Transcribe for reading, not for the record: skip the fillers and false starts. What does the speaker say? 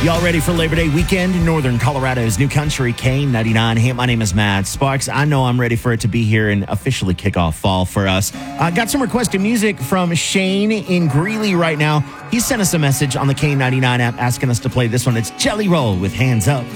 Y'all ready for Labor Day weekend in Northern Colorado's New Country K99? Hey, my name is Matt Sparks. I know I'm ready for it to be here and officially kick off fall for us. Got some requested music from Shane in Greeley right now. He sent us a message on the K99 app asking us to play this one. It's Jelly Roll with Hands Up.